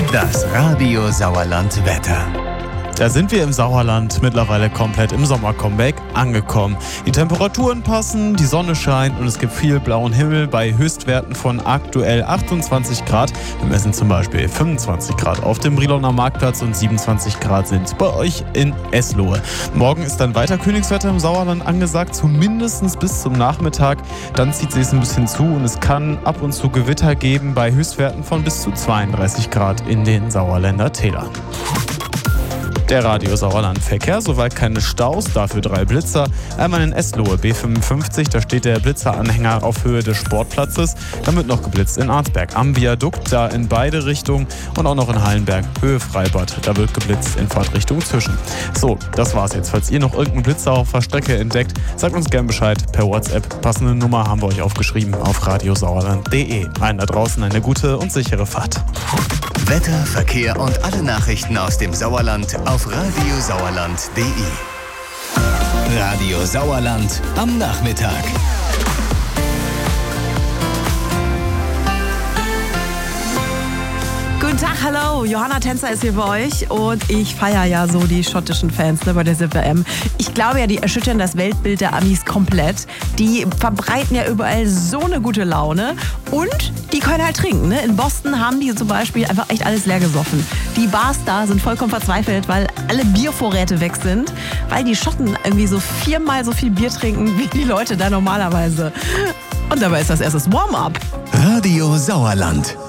Das Radio Sauerland Wetter. Da sind wir im Sauerland mittlerweile komplett im Sommer-Comeback angekommen. Die Temperaturen passen, die Sonne scheint und es gibt viel blauen Himmel bei Höchstwerten von aktuell 28 Grad. Wir messen zum Beispiel 25 Grad auf dem Briloner Marktplatz und 27 Grad sind bei euch in Eslohe. Morgen ist dann weiter Königswetter im Sauerland angesagt, zumindest bis zum Nachmittag. Dann zieht es ein bisschen zu und es kann ab und zu Gewitter geben bei Höchstwerten von bis zu 32 Grad in den Sauerländer Tälern. Der Radio Sauerland Verkehr, soweit keine Staus, dafür 3 Blitzer. Einmal in Eslohe, B55, da steht der Blitzeranhänger auf Höhe des Sportplatzes. Dann wird noch geblitzt in Arnsberg am Viadukt, da in beide Richtungen. Und auch noch in Hallenberg, Höhe Freibad, da wird geblitzt in Fahrtrichtung Züschen. So, das war's jetzt. Falls ihr noch irgendeinen Blitzer auf der Strecke entdeckt, sagt uns gern Bescheid per WhatsApp. Passende Nummer haben wir euch aufgeschrieben auf radiosauerland.de. Allen da draußen eine gute und sichere Fahrt. Wetter, Verkehr und alle Nachrichten aus dem Sauerland auf radiosauerland.de. Radio Sauerland am Nachmittag. Guten Tag, hallo, Johanna Tänzer ist hier bei euch und ich feiere ja so die schottischen Fans bei der SIP-WM. Ich glaube ja, die erschüttern das Weltbild der Amis komplett. Die verbreiten ja überall so eine gute Laune und die können halt trinken. Ne? In Boston haben die zum Beispiel einfach echt alles leer gesoffen. Die Bars da sind vollkommen verzweifelt, weil alle Biervorräte weg sind, weil die Schotten irgendwie so 4-mal so viel Bier trinken wie die Leute da normalerweise. Und dabei ist das erst das Warm-up. Radio Sauerland.